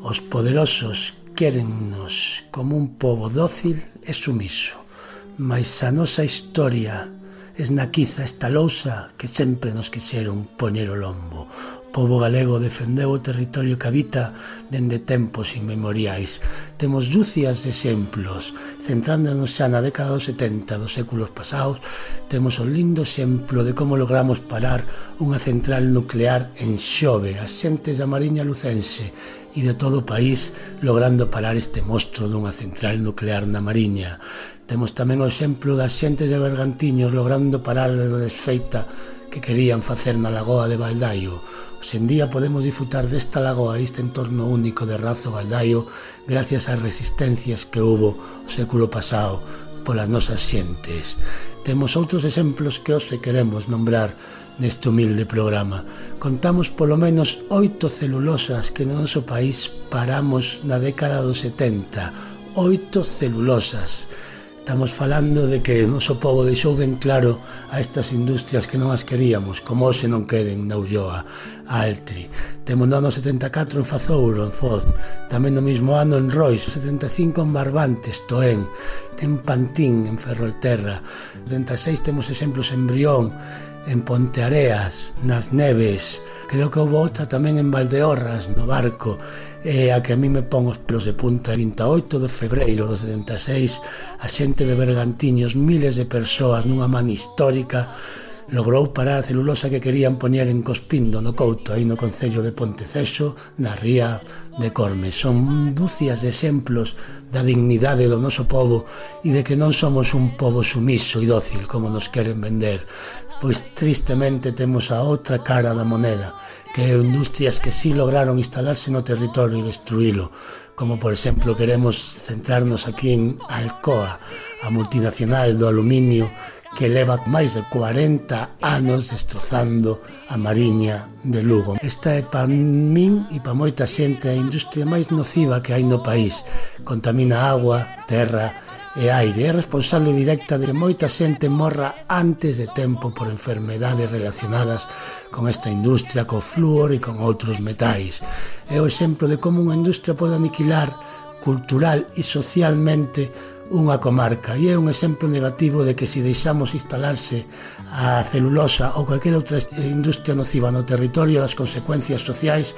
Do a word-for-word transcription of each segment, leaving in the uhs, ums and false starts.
Os poderosos quérennos como un pobo dócil e sumiso, mais a nosa historia esnaquiza esta lousa que sempre nos quixeron poñer o lombo. O pobo galego defendeu o territorio que habita dende tempos inmemoriais. Temos dúcias de exemplos. Centrándonos xa na década dos setenta dos séculos pasados, temos o lindo exemplo de como logramos parar unha central nuclear en Xove, as xentes da Mariña Lucense e de todo o país logrando parar este monstro dunha central nuclear na Mariña. Temos tamén o exemplo das xentes de Bergantiños logrando parar a desfeita que querían facer na lagoa de Baldaio. Hoxe en día podemos disfrutar desta lagoa, deste entorno único de Razo Baldaio, gracias ás resistencias que hubo o século pasado polas nosas xentes. Temos outros exemplos que hoxe queremos nombrar neste humilde programa. Contamos polo menos oito celulosas que no noso país paramos na década dos setenta. Oito celulosas. Estamos falando de que o noso pobo deixou ben claro a estas industrias que non as queríamos, como hoxe non queren na Ulloa, a Altri. Temos no ano setenta e catro en Fazouro, en Foz, tamén no mesmo ano en Rois, setenta e cinco en Barbantes, Toén, en Pantín, en Ferrolterra, setenta e seis temos exemplos en Brión, en Ponteareas, nas Neves, creo que houve outra tamén en Valdeorras, no Barco, e a que a mí me pon os pelos de punta. vinte e oito de febreiro do setenta e seis, a xente de Bergantiños, miles de persoas nunha man histórica, logrou parar a celulosa que querían poñer en Cospindo, no Couto, aí no concello de Ponteceso, na ría de Cormes. Son dúcias de exemplos da dignidade do noso pobo e de que non somos un pobo sumiso e dócil como nos queren vender. Pois tristemente temos a outra cara da moneda, que é industrias que sí lograron instalarse no territorio e destruílo, como por exemplo queremos centrarnos aquí en Alcoa, a multinacional do aluminio que leva máis de cuarenta anos destrozando a Mariña de Lugo. Esta é para min e para moita xente a industria máis nociva que hai no país. Contamina agua, terra e aire. É responsable directa de que moita xente morra antes de tempo por enfermedades relacionadas con esta industria, co flúor e con outros metais. É o exemplo de como unha industria pode aniquilar cultural e socialmente unha comarca, e é un exemplo negativo de que se deixamos instalarse a celulosa ou calquera outra industria nociva no territorio, das consecuencias sociais,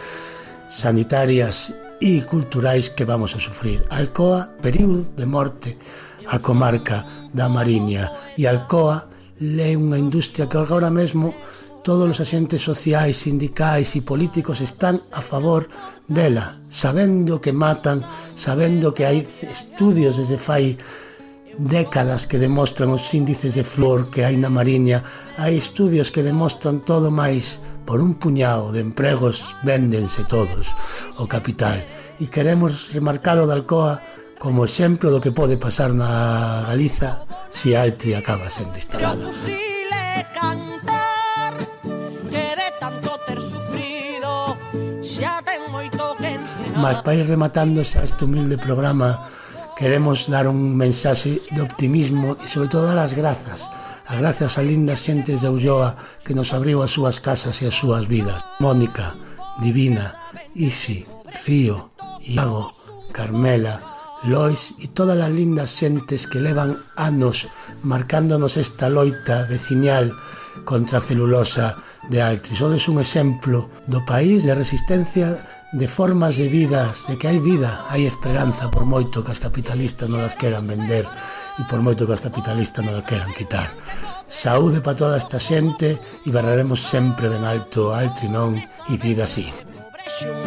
sanitarias e culturais que vamos a sufrir. Alcoa, período de morte a comarca da Mariña, e Alcoa é unha industria que agora mesmo todos os axentes sociais, sindicais e políticos están a favor dela, sabendo que matan, sabendo que hai estudios desde fai décadas que demostran os índices de flúor que hai na Mariña, hai estudios que demostran todo, máis por un puñado de empregos véndense todos o capital, e queremos remarcar o de Alcoa como exemplo do que pode pasar na Galiza se Altri acaba sendo instalada. Mas para ir rematando xa este humilde programa, queremos dar un mensaxe de optimismo e sobre todo dar as grazas as grazas a lindas xentes de Ulloa que nos abriu as súas casas e as súas vidas. Mónica, Divina, Isi, Río, Iago, Carmela, Lois e todas as lindas xentes que levan anos marcándonos esta loita veciñal contra a celulosa de Altri. Sodes un exemplo do país de resistencia, de formas de vidas, de que hai vida, hai esperanza, por moito que as capitalistas non as queran vender e por moito que as capitalistas non as queran quitar. Saúde para toda esta xente e barraremos sempre ben alto Altri non e vida así.